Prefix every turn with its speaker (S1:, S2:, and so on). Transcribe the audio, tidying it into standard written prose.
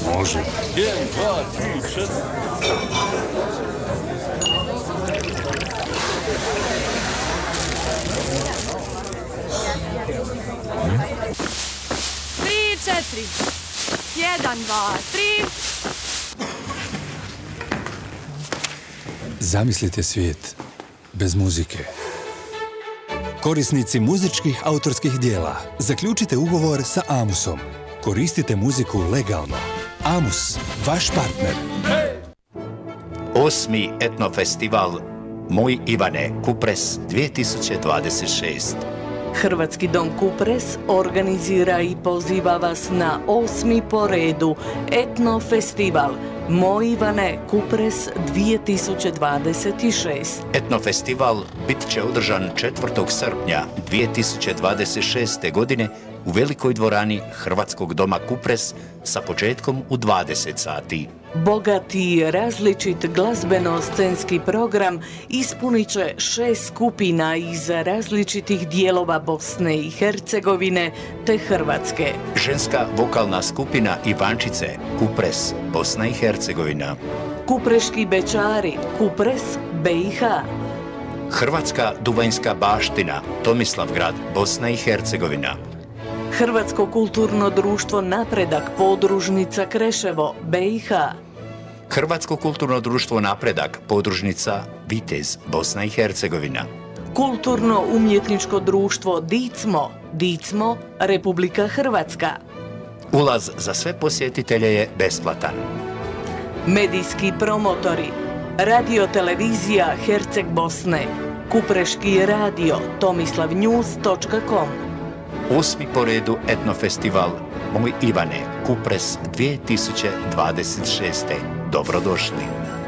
S1: Može.
S2: 1, 2, 3, 4.
S3: Tri, četiri. 1, 2, 3.
S4: Zamislite svijet bez muzike. Korisnici muzičkih autorskih dijela, zaključite ugovor sa Amusom. Koristite muziku legalno. Amus, vaš partner.
S5: 8. etnofestival Moj Ivane, Kupres 2026.
S6: Hrvatski dom Kupres organizira i poziva vas na 8. po redu etnofestival Moj Ivane, Kupres 2026.
S5: Etnofestival bit će održan 4. srpnja 2026. godine u velikoj dvorani Hrvatskog doma Kupres sa početkom u 20 sati.
S6: Bogati i različit glazbeno-scenski program ispunit će 6 skupina iz različitih dijelova Bosne i Hercegovine te Hrvatske.
S5: Ženska vokalna skupina Ivančice, Kupres, Bosna i Hercegovina.
S6: Kupreški bečari, Kupres, BiH.
S5: Hrvatska duvanjska baština, Tomislavgrad, Bosna i Hercegovina.
S6: Hrvatsko kulturno društvo Napredak, podružnica Kreševo, BiH.
S5: Hrvatsko kulturno društvo Napredak, podružnica Vitez, Bosna i Hercegovina.
S6: Kulturno-umjetničko društvo Dicmo, Dicmo, Republika Hrvatska.
S5: Ulaz za sve posjetitelje je besplatan.
S6: Medijski promotori, radiotelevizija Herceg Bosne, Kupreški radio, tomislavnews.com.
S5: 8. po redu etnofestival Moj Ivane, Kupres 2026. Dobrodošli.